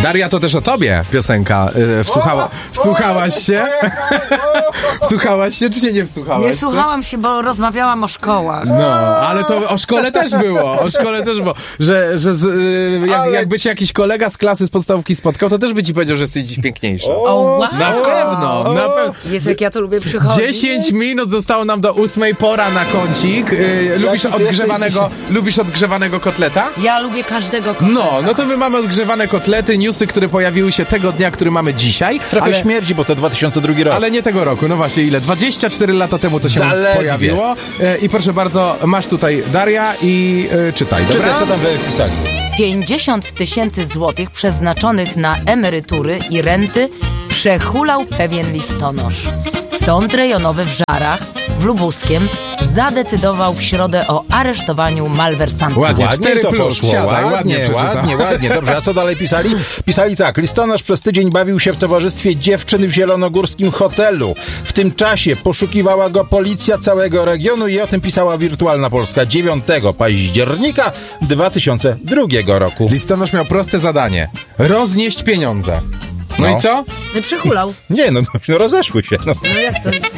Daria, to też o tobie piosenka. Wsłuchałaś się? Wsłuchałaś się, czy się nie wsłuchałaś? Nie słuchałam się, bo rozmawiałam o szkołach. No, ale to o szkole też było. Jakby cię jakiś kolega z klasy z podstawówki spotkał, to też by ci powiedział, że jesteś dziś piękniejsza. Wow. Na pewno. Jezu, jak ja to lubię przychodzić. 10 minut zostało nam do 8, pora na kącik. Lubisz odgrzewanego kotleta? Ja lubię każdego kotleta. No to my mamy odgrzewane kotlety, newsy, które pojawiły się tego dnia, który mamy dzisiaj. Trochę śmierdzi, bo to 2002 rok. Ale nie tego roku, no właśnie ile? 24 lata temu to się pojawiło. I proszę bardzo, masz tutaj Daria i czytaj, dobra? Czytaj, co tam pisali. 50 000 złotych przeznaczonych na emerytury i renty przehulał pewien listonosz. Sąd rejonowy w Żarach, w Lubuskiem, zadecydował w środę o aresztowaniu malwersantów. Ładnie, 4 to plus, poszło. siadaj, ładnie. Dobrze, a co dalej pisali? Pisali tak. Listonosz przez tydzień bawił się w towarzystwie dziewczyn w zielonogórskim hotelu. W tym czasie poszukiwała go policja całego regionu i o tym pisała Wirtualna Polska 9 października 2002 roku. Listonosz miał proste zadanie. Roznieść pieniądze. No i co? Przyhulał. Nie, no rozeszły się. No. No jak to?